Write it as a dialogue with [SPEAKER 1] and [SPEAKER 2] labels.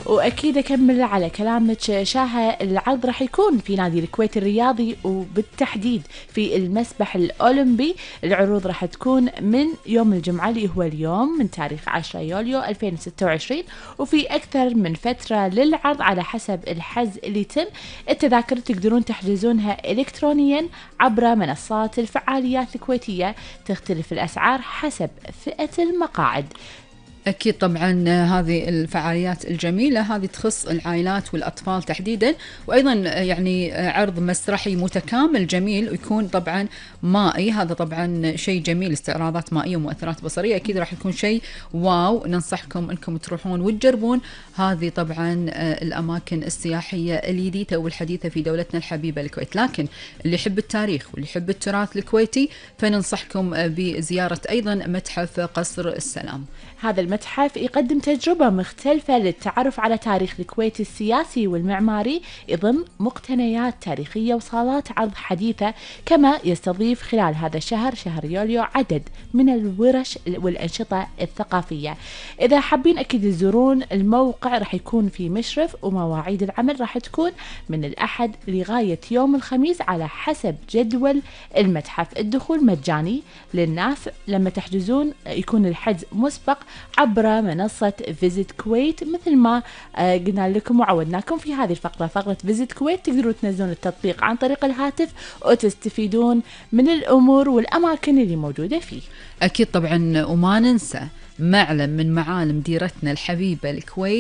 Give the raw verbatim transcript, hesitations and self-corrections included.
[SPEAKER 1] وأكيد أكمل على كلامك شاهة، العرض راح يكون في نادي الكويت الرياضي وبالتحديد في المسبح الأولمبي. العروض راح تكون من يوم الجمعة اللي هو اليوم من تاريخ عشرة يوليو ألفين وستة وعشرين، وفي أكثر من فترة للعرض على حسب الحجز اللي يتم. التذاكر تقدرون تحجزونها إلكترونيا عبر منصات الفعاليات الكويتية، تختلف الأسعار حسب فئة المقاعد.
[SPEAKER 2] أكيد طبعا هذه الفعاليات الجميلة هذه تخص العائلات والأطفال تحديدا، وأيضا يعني عرض مسرحي متكامل جميل ويكون طبعا مائي، هذا طبعا شيء جميل، استعراضات مائية ومؤثرات بصرية، أكيد راح يكون شيء واو. ننصحكم أنكم تروحون وتجربون هذه طبعا الأماكن السياحية الجديدة والحديثة في دولتنا الحبيبة الكويت. لكن اللي يحب التاريخ واللي يحب التراث الكويتي فننصحكم بزيارة أيضا متحف قصر السلام.
[SPEAKER 1] هذا المتحف يقدم تجربة مختلفة للتعرف على تاريخ الكويت السياسي والمعماري، يضم مقتنيات تاريخية وصالات عرض حديثة، كما يستضيف خلال هذا الشهر شهر يوليو عدد من الورش والأنشطة الثقافية. إذا حابين أكيد تزورون الموقع راح يكون في مشرف، ومواعيد العمل راح تكون من الأحد لغاية يوم الخميس على حسب جدول المتحف. الدخول مجاني للناس، لما تحجزون يكون الحجز مسبق عبر منصة فيزيت كويت، مثل ما قلنا لكم وعودناكم في هذه الفقرة، فقرة فيزيت كويت تقدروا تنزلون التطبيق عن طريق الهاتف وتستفيدون من الأمور والأماكن اللي موجودة فيه.
[SPEAKER 2] أكيد طبعا، وما ننسى معلم من معالم ديرتنا الحبيبة الكويت